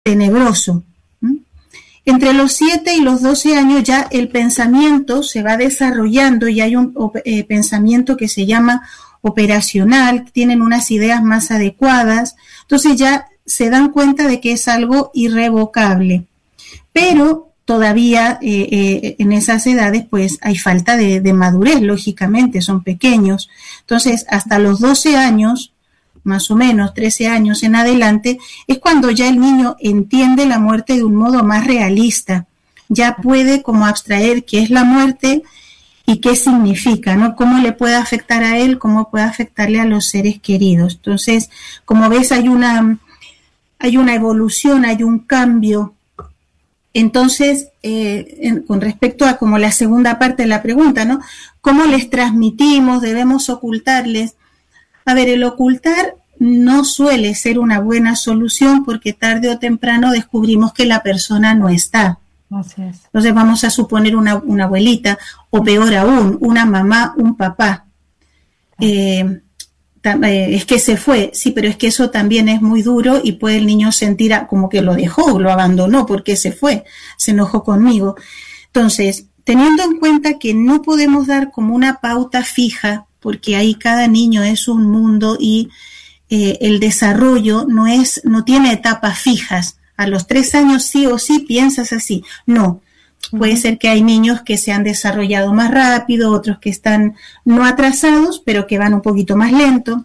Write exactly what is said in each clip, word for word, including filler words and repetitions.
tenebroso. ¿Mm? Entre los siete y los doce años ya el pensamiento se va desarrollando y hay un eh, pensamiento que se llama operacional, tienen unas ideas más adecuadas, entonces ya se dan cuenta de que es algo irrevocable. Pero todavía eh, eh, en esas edades pues hay falta de, de madurez, lógicamente, son pequeños. Entonces hasta los doce años, más o menos trece años en adelante, es cuando ya el niño entiende la muerte de un modo más realista, ya puede como abstraer qué es la muerte y qué significa, ¿no? Cómo le puede afectar a él, cómo puede afectarle a los seres queridos. Entonces, como ves, hay una, hay una evolución, hay un cambio. Entonces, eh, en, con respecto a como la segunda parte de la pregunta, ¿no? ¿Cómo les transmitimos? ¿Debemos ocultarles? A ver, el ocultar no suele ser una buena solución porque tarde o temprano descubrimos que la persona no está. Así es. Entonces vamos a suponer una, una abuelita, o peor aún, una mamá, un papá. Eh, tam, eh, es que se fue, sí, pero es que eso también es muy duro y puede el niño sentir a, como que lo dejó, lo abandonó porque se fue, se enojó conmigo. Entonces, teniendo en cuenta que no podemos dar como una pauta fija, porque ahí cada niño es un mundo y eh, el desarrollo no es, no tiene etapas fijas. A los tres años sí o sí piensas así. No, puede ser que hay niños que se han desarrollado más rápido, otros que están no atrasados, pero que van un poquito más lento.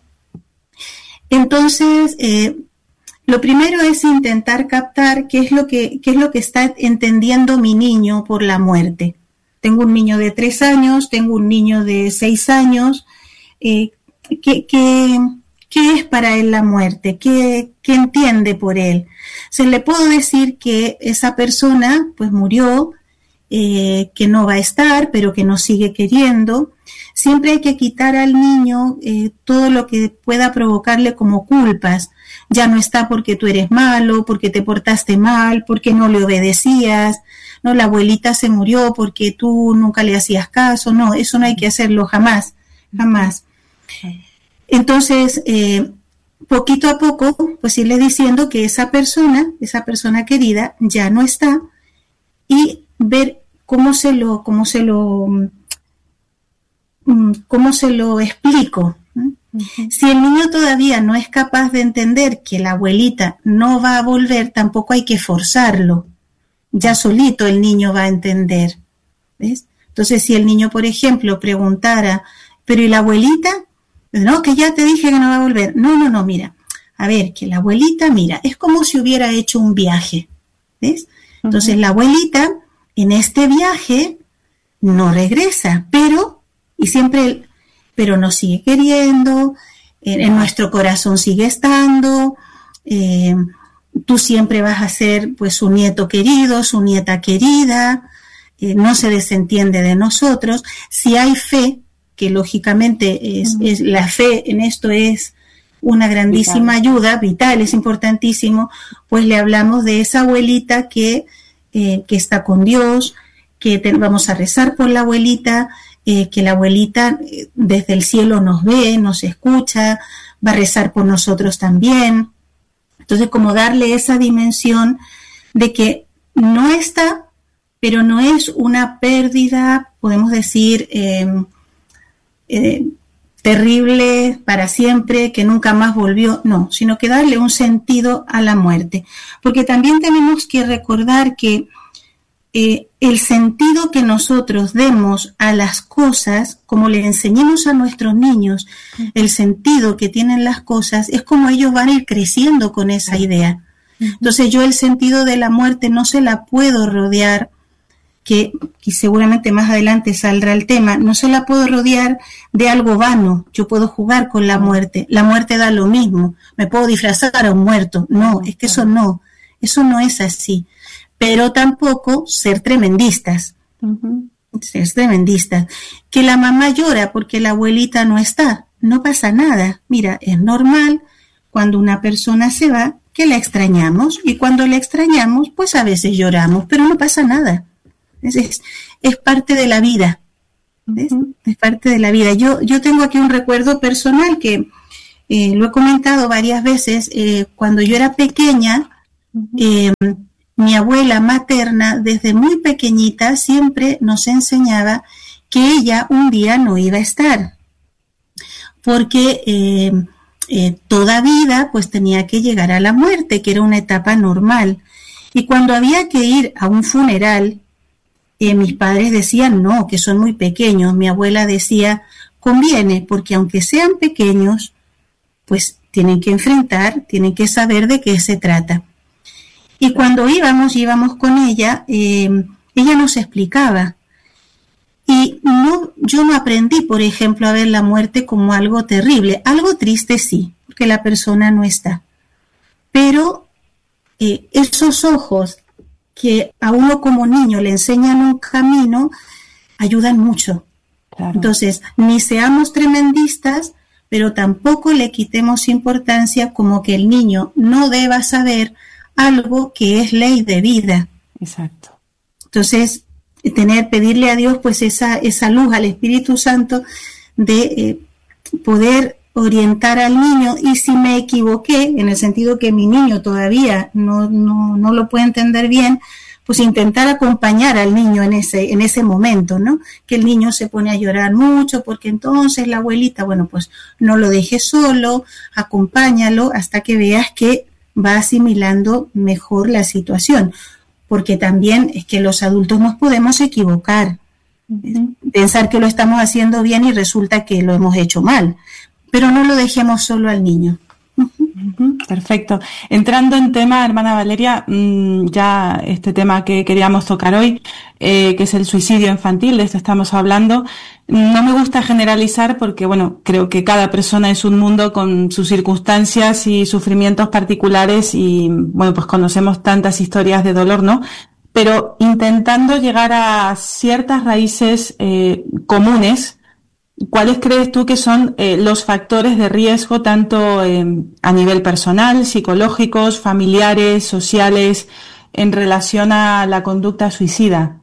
Entonces, eh, lo primero es intentar captar qué es lo que, qué es lo que está entendiendo mi niño por la muerte. Tengo un niño de tres años, tengo un niño de seis años. Eh, ¿qué, qué, ¿Qué es para él la muerte? ¿Qué, qué entiende por él? Se le puedo decir que esa persona pues murió, eh, que no va a estar, pero que nos sigue queriendo. Siempre hay que quitar al niño eh, todo lo que pueda provocarle como culpas. Ya no está porque tú eres malo, porque te portaste mal, porque no le obedecías, no, la abuelita se murió porque tú nunca le hacías caso. No, eso no hay que hacerlo jamás, jamás. Entonces, eh, poquito a poco, pues irle diciendo que esa persona, esa persona querida, ya no está y ver cómo se lo, cómo se lo, cómo se lo explico. Uh-huh. Si el niño todavía no es capaz de entender que la abuelita no va a volver, tampoco hay que forzarlo. Ya solito el niño va a entender. ¿Ves? Entonces, si el niño, por ejemplo, preguntara, ¿pero y la abuelita? No, que ya te dije que no va a volver. No, no, no, mira. A ver, que la abuelita, mira, es como si hubiera hecho un viaje. ¿Ves? Entonces, uh-huh. La abuelita, en este viaje, no regresa, pero, y siempre, pero nos sigue queriendo, en, en nuestro corazón sigue estando, eh, tú siempre vas a ser, pues, su nieto querido, su nieta querida, eh, no se desentiende de nosotros. Si hay fe, que lógicamente es, es la fe en esto es una grandísima vital. ayuda, vital, es importantísimo, pues le hablamos de esa abuelita que, eh, que está con Dios, que te, vamos a rezar por la abuelita, eh, que la abuelita eh, desde el cielo nos ve, nos escucha, va a rezar por nosotros también. Entonces, como darle esa dimensión de que no está, pero no es una pérdida, podemos decir, eh, Eh, terrible para siempre, que nunca más volvió, no, sino que darle un sentido a la muerte, porque también tenemos que recordar que eh, el sentido que nosotros demos a las cosas, como le enseñemos a nuestros niños, el sentido que tienen las cosas, es como ellos van a ir creciendo con esa idea. Entonces yo el sentido de la muerte no se la puedo rodear, que, que seguramente más adelante saldrá el tema, no se la puedo rodear de algo vano. Yo puedo jugar con la muerte, la muerte da lo mismo, me puedo disfrazar a un muerto, no, es que eso no, eso no es así, pero tampoco ser tremendistas, uh-huh. ser tremendistas, que la mamá llora porque la abuelita no está, no pasa nada, mira, es normal cuando una persona se va que la extrañamos, y cuando la extrañamos pues a veces lloramos, pero no pasa nada. Es, es, es parte de la vida, ¿ves? Uh-huh. Es parte de la vida. Yo, yo tengo aquí un recuerdo personal que eh, lo he comentado varias veces. Eh, cuando yo era pequeña, Eh, mi abuela materna, desde muy pequeñita, siempre nos enseñaba que ella un día no iba a estar, porque eh, eh, toda vida pues tenía que llegar a la muerte, que era una etapa normal. Y cuando había que ir a un funeral, eh, mis padres decían no, que son muy pequeños. Mi abuela decía, conviene, porque aunque sean pequeños, pues tienen que enfrentar, tienen que saber de qué se trata. Y cuando íbamos, íbamos con ella, eh, ella nos explicaba. Y no, yo no aprendí, por ejemplo, a ver la muerte como algo terrible. Algo triste sí, porque la persona no está. Pero eh, esos ojos que a uno como niño le enseñan un camino, ayudan mucho. Claro. Entonces, ni seamos tremendistas, pero tampoco le quitemos importancia como que el niño no deba saber algo que es ley de vida. Exacto. Entonces, tener, pedirle a Dios pues esa, esa luz, al Espíritu Santo, de eh, poder orientar al niño, y si me equivoqué, en el sentido que mi niño todavía no, no, no lo puede entender bien, pues intentar acompañar al niño en ese, en ese momento, ¿no? Que el niño se pone a llorar mucho, porque entonces la abuelita, bueno, pues no lo dejes solo, acompáñalo hasta que veas que va asimilando mejor la situación, porque también es que los adultos nos podemos equivocar, uh-huh. pensar que lo estamos haciendo bien y resulta que lo hemos hecho mal, pero no lo dejemos solo al niño. Uh-huh. Perfecto. Entrando en tema, hermana Valeria, mmm, ya este tema que queríamos tocar hoy, eh, que es el suicidio infantil, de esto estamos hablando. No me gusta generalizar porque, bueno, creo que cada persona es un mundo con sus circunstancias y sufrimientos particulares y, bueno, pues conocemos tantas historias de dolor, ¿no? Pero intentando llegar a ciertas raíces eh, comunes, ¿cuáles crees tú que son eh, los factores de riesgo tanto eh, a nivel personal, psicológicos, familiares, sociales, en relación a la conducta suicida?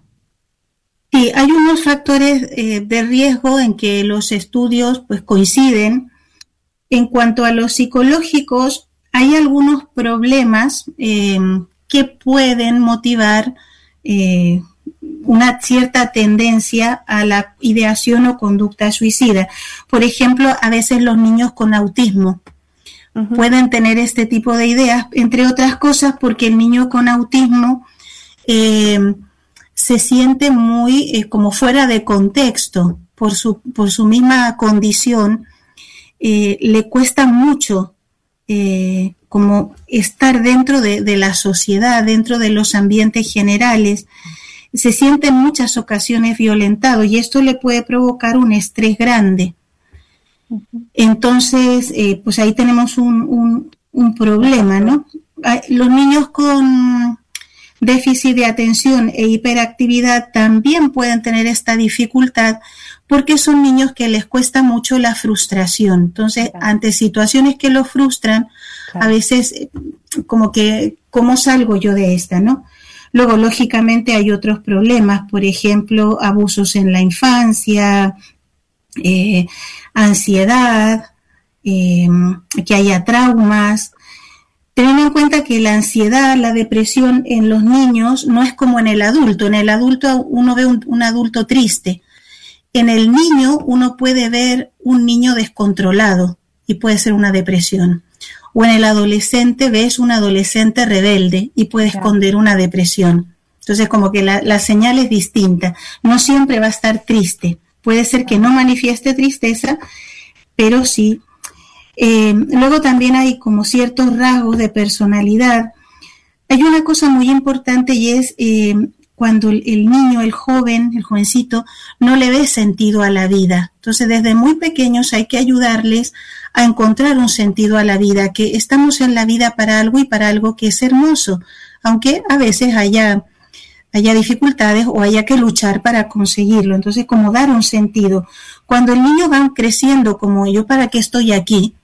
Sí, hay unos factores eh, de riesgo en que los estudios pues coinciden. En cuanto a los psicológicos, hay algunos problemas eh, que pueden motivar eh, una cierta tendencia a la ideación o conducta suicida. Por ejemplo, a veces los niños con autismo uh-huh. pueden tener este tipo de ideas, entre otras cosas porque el niño con autismo eh, se siente muy eh, como fuera de contexto por su, por su misma condición, eh, le cuesta mucho eh, como estar dentro de, de la sociedad, dentro de los ambientes generales. Se siente en muchas ocasiones violentado y esto le puede provocar un estrés grande. Entonces, eh, pues ahí tenemos un, un, un problema, ¿no? Los niños con déficit de atención e hiperactividad también pueden tener esta dificultad porque son niños que les cuesta mucho la frustración. Entonces, claro. ante situaciones que los frustran, claro. a veces como que, ¿cómo salgo yo de esta, no? Luego, lógicamente, hay otros problemas, por ejemplo, abusos en la infancia, eh, ansiedad, eh, que haya traumas. Teniendo en cuenta que la ansiedad, la depresión en los niños no es como en el adulto. En el adulto uno ve un, un adulto triste. En el niño uno puede ver un niño descontrolado y puede ser una depresión. O en el adolescente ves un adolescente rebelde y puede claro. esconder una depresión. Entonces como que la, la señal es distinta. No siempre va a estar triste. Puede ser que no manifieste tristeza, pero sí. Eh, luego también hay como ciertos rasgos de personalidad. Hay una cosa muy importante y es eh, cuando el, el niño, el joven, el jovencito, no le ve sentido a la vida. Entonces desde muy pequeños hay que ayudarles a encontrar un sentido a la vida, que estamos en la vida para algo y para algo que es hermoso, aunque a veces haya, haya dificultades o haya que luchar para conseguirlo. Entonces, como dar un sentido. Cuando el niño va creciendo como yo, ¿para qué estoy aquí?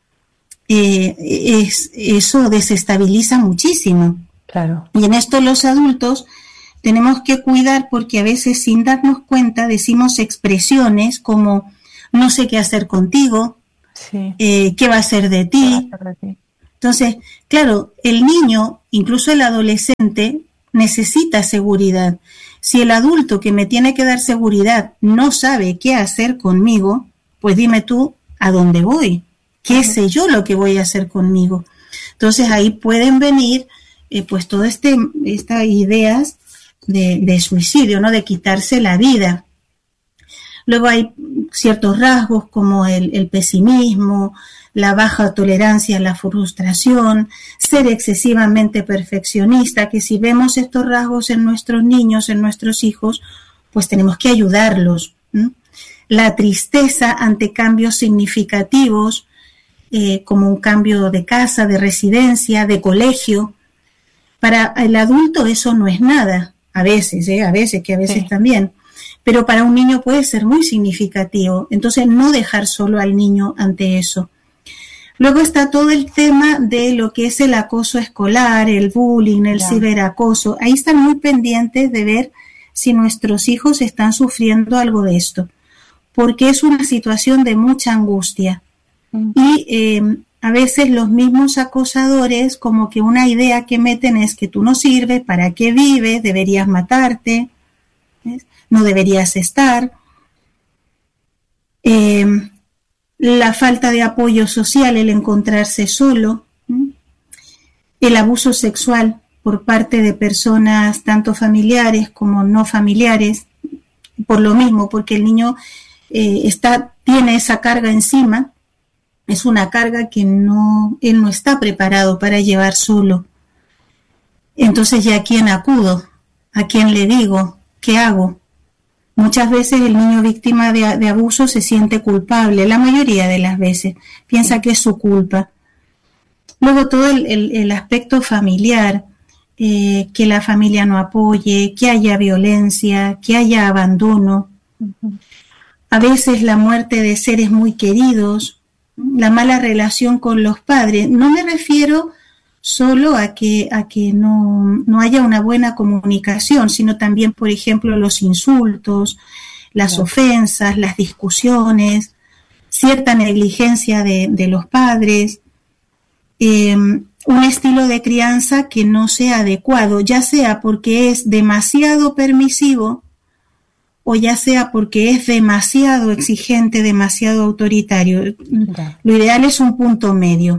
Eh, es, eso desestabiliza muchísimo. Claro. Y en esto los adultos tenemos que cuidar porque a veces sin darnos cuenta decimos expresiones como no sé qué hacer contigo, sí. eh, qué va a ser de ti. Va a ser de ti. Entonces, claro, el niño incluso el adolescente necesita seguridad. Si el adulto que me tiene que dar seguridad no sabe qué hacer conmigo, pues dime tú, ¿a dónde voy? ¿Qué sé yo lo que voy a hacer conmigo? Entonces ahí pueden venir eh, pues todas este, estas ideas de, de suicidio, ¿no? De quitarse la vida. Luego hay ciertos rasgos como el, el pesimismo, la baja tolerancia a la frustración, ser excesivamente perfeccionista, que si vemos estos rasgos en nuestros niños, en nuestros hijos, pues tenemos que ayudarlos. ¿Mm? La tristeza ante cambios significativos, eh, como un cambio de casa, de residencia, de colegio. Para el adulto eso no es nada, a veces, ¿eh? a veces, que a veces sí. también. Pero para un niño puede ser muy significativo. Entonces, no dejar solo al niño ante eso. Luego está todo el tema de lo que es el acoso escolar, el bullying, el ya. ciberacoso. Ahí están muy pendientes de ver si nuestros hijos están sufriendo algo de esto, porque es una situación de mucha angustia. Mm. Y eh, a veces los mismos acosadores, como que una idea que meten es que tú no sirves, ¿para qué vives? Deberías matarte, ¿ves? No deberías estar. Eh, la falta de apoyo social, el encontrarse solo, ¿sí? El abuso sexual por parte de personas tanto familiares como no familiares, por lo mismo, porque el niño eh, está, tiene esa carga encima, es una carga que no, él no está preparado para llevar solo. Entonces, ¿ya a quién acudo? ¿A quién le digo? ¿Qué hago? Muchas veces el niño víctima de, de abuso se siente culpable, la mayoría de las veces, piensa que es su culpa. Luego todo el, el, el aspecto familiar, eh, que la familia no apoye, que haya violencia, que haya abandono. Uh-huh. A veces la muerte de seres muy queridos, la mala relación con los padres. No me refiero solo a que, a que no, no haya una buena comunicación, sino también, por ejemplo, los insultos, las claro. ofensas, las discusiones, cierta negligencia de, de los padres, eh, un estilo de crianza que no sea adecuado, ya sea porque es demasiado permisivo o ya sea porque es demasiado exigente, demasiado autoritario. Claro. Lo ideal es un punto medio.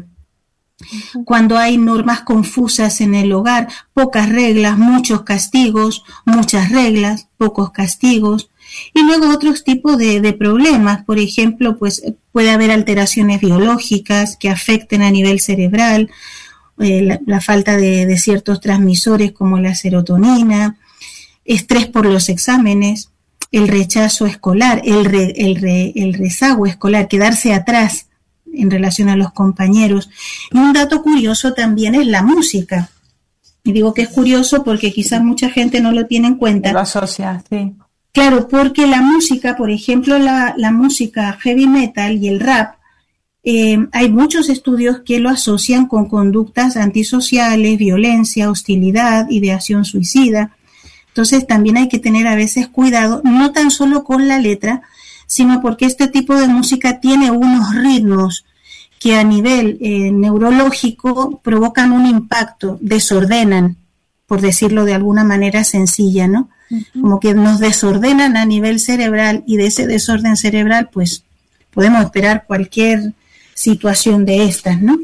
Cuando hay normas confusas en el hogar, pocas reglas, muchos castigos, muchas reglas, pocos castigos, y luego otros tipos de, de problemas. Por ejemplo, pues puede haber alteraciones biológicas que afecten a nivel cerebral, eh, la, la falta de, de ciertos transmisores como la serotonina, estrés por los exámenes, el rechazo escolar, el, re, el, re, el rezago escolar, quedarse atrás en relación a los compañeros. Y un dato curioso también es la música. Y digo que es curioso porque quizás mucha gente no lo tiene en cuenta. Lo asocia, sí. Claro, porque la música, por ejemplo, la, la música heavy metal y el rap, eh, hay muchos estudios que lo asocian con conductas antisociales, violencia, hostilidad, ideación suicida. Entonces también hay que tener a veces cuidado, no tan solo con la letra, sino porque este tipo de música tiene unos ritmos que a nivel eh, neurológico provocan un impacto, desordenan, por decirlo de alguna manera sencilla, ¿no? Uh-huh. Como que nos desordenan a nivel cerebral, y de ese desorden cerebral pues podemos esperar cualquier situación de estas, ¿no?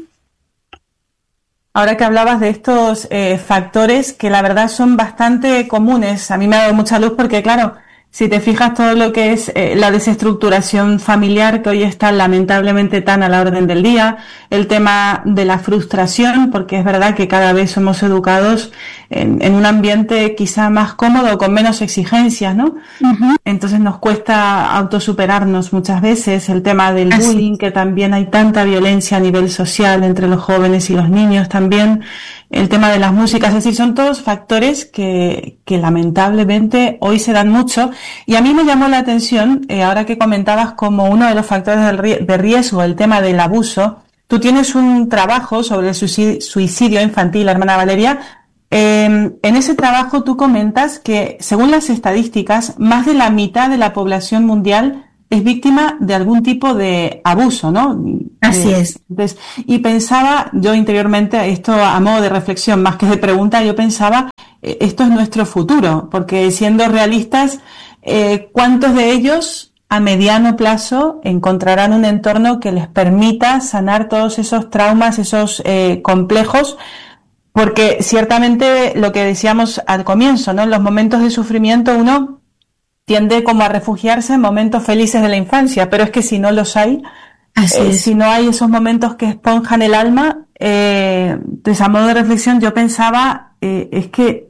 Ahora que hablabas de estos eh, factores que la verdad son bastante comunes, a mí me ha dado mucha luz porque claro, si te fijas todo lo que es eh, la desestructuración familiar que hoy está lamentablemente tan a la orden del día, el tema de la frustración, porque es verdad que cada vez somos educados en, en un ambiente quizá más cómodo, con menos exigencias, ¿no? Uh-huh. Entonces nos cuesta autosuperarnos muchas veces, el tema del Así. bullying, que también hay tanta violencia a nivel social entre los jóvenes y los niños también, el tema de las músicas, es decir, son todos factores que, que lamentablemente hoy se dan mucho. Y a mí me llamó la atención, eh, ahora que comentabas como uno de los factores de riesgo, el tema del abuso. Tú tienes un trabajo sobre el suicidio infantil, hermana Valeria. Eh, en ese trabajo tú comentas que, según las estadísticas, más de la mitad de la población mundial es víctima de algún tipo de abuso, ¿no? Así eh, es. Entonces, y pensaba yo interiormente, esto a modo de reflexión más que de pregunta, yo pensaba, eh, esto es nuestro futuro, porque siendo realistas, eh, ¿cuántos de ellos a mediano plazo encontrarán un entorno que les permita sanar todos esos traumas, esos eh, complejos? Porque ciertamente lo que decíamos al comienzo, ¿no? En los momentos de sufrimiento uno tiende como a refugiarse en momentos felices de la infancia, pero es que si no los hay, Así eh, es. si no hay esos momentos que esponjan el alma, eh, pues a modo de reflexión yo pensaba, eh, es que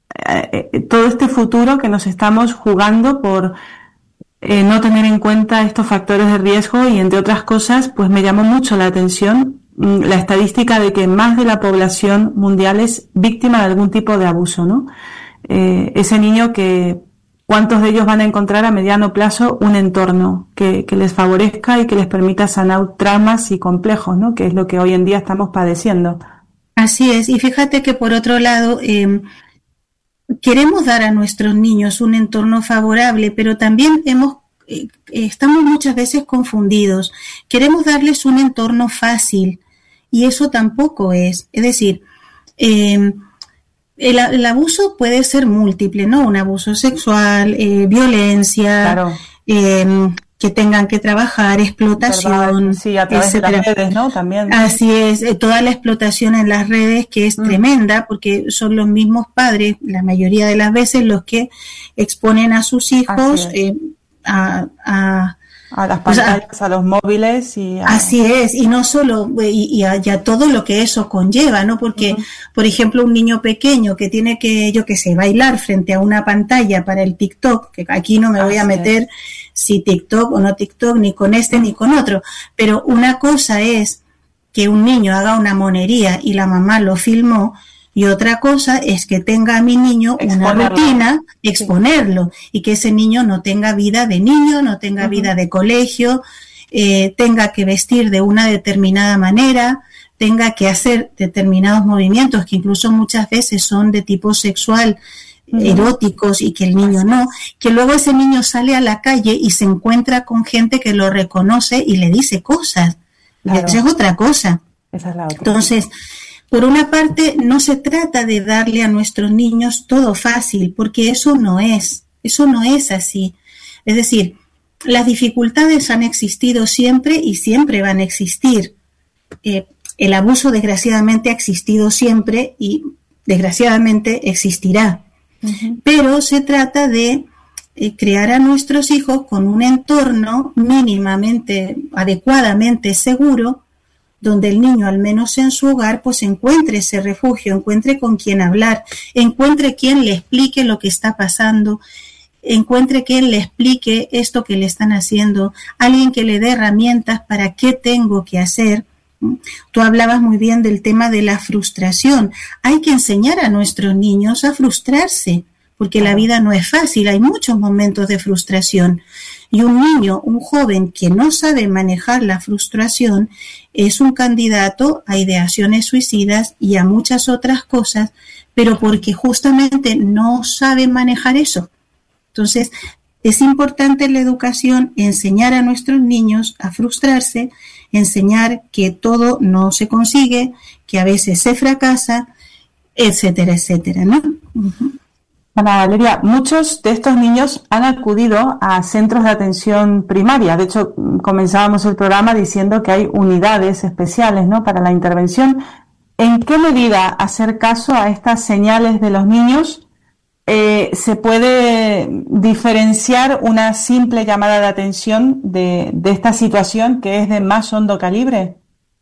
eh, eh, todo este futuro que nos estamos jugando por eh, no tener en cuenta estos factores de riesgo y entre otras cosas, pues me llamó mucho la atención la estadística de que más de la población mundial es víctima de algún tipo de abuso, ¿no? Eh, ese niño que, ¿cuántos de ellos van a encontrar a mediano plazo un entorno que, que les favorezca y que les permita sanar traumas y complejos, ¿no? Que es lo que hoy en día estamos padeciendo. Así es. Y fíjate que por otro lado, eh, queremos dar a nuestros niños un entorno favorable, pero también hemos eh, estamos muchas veces confundidos. Queremos darles un entorno fácil. Y eso tampoco es. Es decir, eh, el, el abuso puede ser múltiple, ¿no? Un abuso sexual, eh, violencia, Claro. eh, que tengan que trabajar, explotación, sí, a través etcétera. de las redes, ¿no? También. Así es, eh, toda la explotación en las redes que es mm. tremenda, porque son los mismos padres, la mayoría de las veces, los que exponen a sus hijos eh, a... a a las pantallas, o sea, a los móviles y a... Así es, y no solo, y, y, a, y a todo lo que eso conlleva, ¿no? Porque, uh-huh. por ejemplo, un niño pequeño que tiene que, yo qué sé, bailar frente a una pantalla para el TikTok, que aquí no me voy Así a meter es. si TikTok o no TikTok, ni con este uh-huh. ni con otro, pero una cosa es que un niño haga una monería y la mamá lo filmó, y otra cosa es que tenga a mi niño exponerlo. Una rutina, exponerlo, sí. y que ese niño no tenga vida de niño, no tenga uh-huh. vida de colegio, eh, tenga que vestir de una determinada manera, tenga que hacer determinados movimientos que incluso muchas veces son de tipo sexual, uh-huh. eróticos, y que el niño no, que luego ese niño sale a la calle y se encuentra con gente que lo reconoce y le dice cosas. Claro. Esa es otra cosa. Esa es la otra. Entonces, por una parte, no se trata de darle a nuestros niños todo fácil, porque eso no es, eso no es así. Es decir, las dificultades han existido siempre y siempre van a existir. Eh, el abuso, desgraciadamente, ha existido siempre y, desgraciadamente, existirá. Uh-huh. Pero se trata de eh, crear a nuestros hijos con un entorno mínimamente, adecuadamente seguro, donde el niño, al menos en su hogar, pues encuentre ese refugio, encuentre con quién hablar, encuentre quien le explique lo que está pasando, encuentre quien le explique esto que le están haciendo, alguien que le dé herramientas para qué tengo que hacer. Tú hablabas muy bien del tema de la frustración. Hay que enseñar a nuestros niños a frustrarse, porque la vida no es fácil, hay muchos momentos de frustración. Y un niño, un joven que no sabe manejar la frustración es un candidato a ideaciones suicidas y a muchas otras cosas, pero porque justamente no sabe manejar eso. Entonces, es importante en la educación enseñar a nuestros niños a frustrarse, enseñar que todo no se consigue, que a veces se fracasa, etcétera, etcétera, ¿no? Uh-huh. Ana Valeria, muchos de estos niños han acudido a centros de atención primaria. De hecho, comenzábamos el programa diciendo que hay unidades especiales, ¿no?, para la intervención. ¿En qué medida hacer caso a estas señales de los niños eh, se puede diferenciar una simple llamada de atención de, de esta situación que es de más hondo calibre?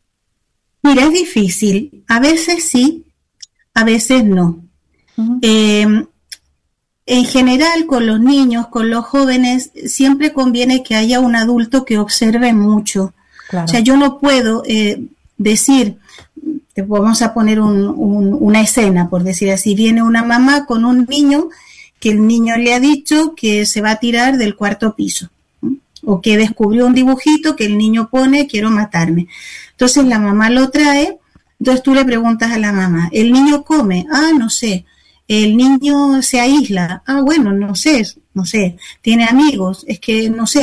Mira, es difícil. A veces sí, a veces no. Uh-huh. Eh, En general, con los niños, con los jóvenes, siempre conviene que haya un adulto que observe mucho. Claro. O sea, yo no puedo eh, decir, te vamos a poner un, un, una escena, por decir así, viene una mamá con un niño que el niño le ha dicho que se va a tirar del cuarto piso, ¿sí? O que descubrió un dibujito que el niño pone, quiero matarme. Entonces la mamá lo trae, entonces tú le preguntas a la mamá, ¿el niño come? Ah, no sé. El niño se aísla, ah, bueno, no sé, no sé, tiene amigos, es que no sé,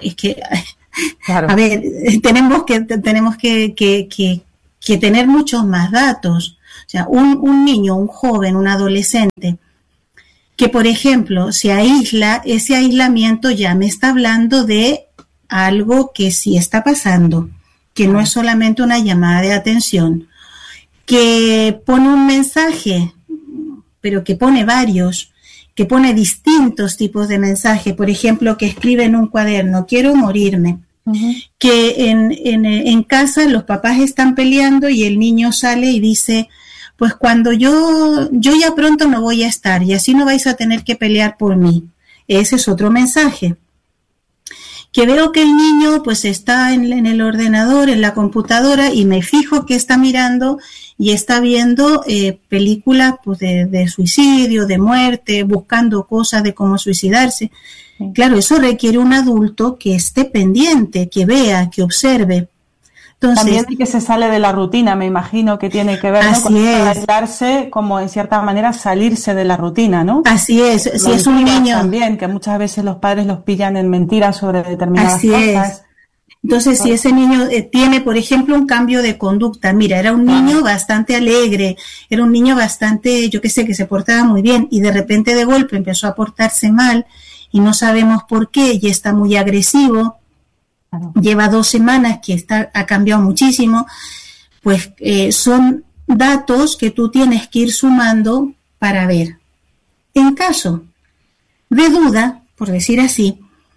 es que, claro. A ver, tenemos que, tenemos que, que, que, que tener muchos más datos. O sea, un, un niño, un joven, un adolescente, que por ejemplo se aísla, ese aislamiento ya me está hablando de algo que sí está pasando, que no es solamente una llamada de atención, que pone un mensaje, pero que pone varios, que pone distintos tipos de mensaje, por ejemplo, que escribe en un cuaderno, quiero morirme, uh-huh. que en, en, en casa los papás están peleando y el niño sale y dice, pues cuando yo, yo ya pronto no voy a estar y así no vais a tener que pelear por mí. Ese es otro mensaje. Que veo que el niño pues está en, en el ordenador, en la computadora y me fijo que está mirando y está viendo eh, películas pues, de, de suicidio, de muerte, buscando cosas de cómo suicidarse. Sí. Claro, eso requiere un adulto que esté pendiente, que vea, que observe. Entonces, también que se sale de la rutina, me imagino que tiene que ver, ¿no? Así con es. aislarse, como en cierta manera salirse de la rutina, ¿no? Así es, si Mentiras es un niño también, que muchas veces los padres los pillan en mentiras sobre determinadas Así cosas. Es. Entonces, si ese niño eh, tiene, por ejemplo, un cambio de conducta, mira, era un niño ah. bastante alegre, era un niño bastante, yo qué sé, que se portaba muy bien y de repente de golpe empezó a portarse mal y no sabemos por qué y está muy agresivo. Claro. Lleva dos semanas que está, ha cambiado muchísimo, pues eh, son datos que tú tienes que ir sumando para ver. En caso de duda, por decir así,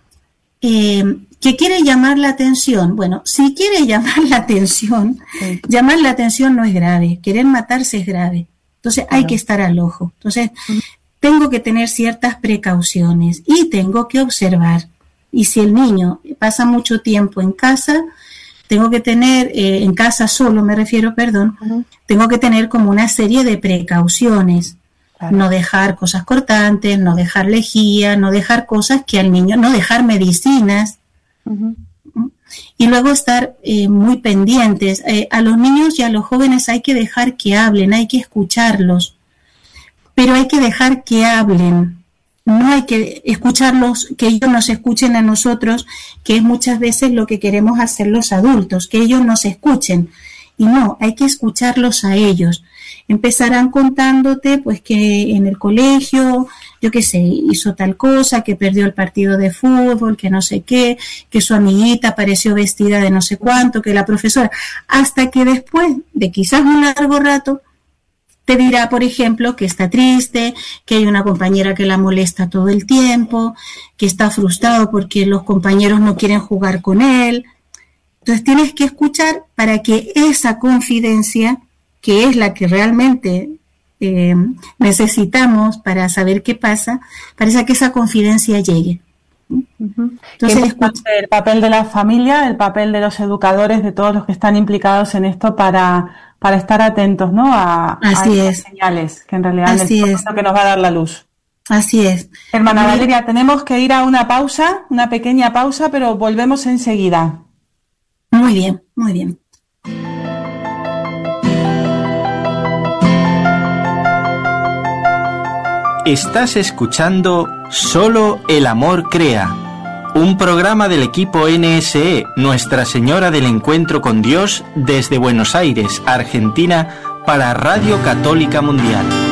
eh, que quiere llamar la atención, bueno, si quiere llamar la atención, sí. llamar la atención no es grave, querer matarse es grave, entonces claro. hay que estar al ojo, entonces uh-huh. tengo que tener ciertas precauciones y tengo que observar. Y si el niño pasa mucho tiempo en casa, tengo que tener, eh, en casa solo me refiero, perdón, uh-huh. tengo que tener como una serie de precauciones. Claro. No dejar cosas cortantes, no dejar lejía, no dejar cosas que al niño, no dejar medicinas. Uh-huh. Y luego estar eh, muy pendientes. Eh, a los niños y a los jóvenes hay que dejar que hablen, hay que escucharlos. Pero hay que dejar que hablen. No hay que escucharlos, que ellos nos escuchen a nosotros, que es muchas veces lo que queremos hacer los adultos, que ellos nos escuchen. Y no, hay que escucharlos a ellos. Empezarán contándote pues que en el colegio, yo qué sé, hizo tal cosa, que perdió el partido de fútbol, que no sé qué, que su amiguita apareció vestida de no sé cuánto, que la profesora, hasta que después de quizás un largo rato, te dirá, por ejemplo, que está triste, que hay una compañera que la molesta todo el tiempo, que está frustrado porque los compañeros no quieren jugar con él. Entonces tienes que escuchar para que esa confidencia, que es la que realmente eh, necesitamos para saber qué pasa, para que esa confidencia llegue. Uh-huh. Entonces, escucha... el papel de la familia, el papel de los educadores, de todos los que están implicados en esto para... para estar atentos, ¿no? A, Así a es. esas señales que en realidad Así es es lo que nos va a dar la luz. Así es. Hermana Muy... Valeria, tenemos que ir a una pausa, una pequeña pausa, pero volvemos enseguida. Muy bien, muy bien. Estás escuchando Solo el Amor Crea, un programa del equipo N S E, Nuestra Señora del Encuentro con Dios, desde Buenos Aires, Argentina, para Radio Católica Mundial.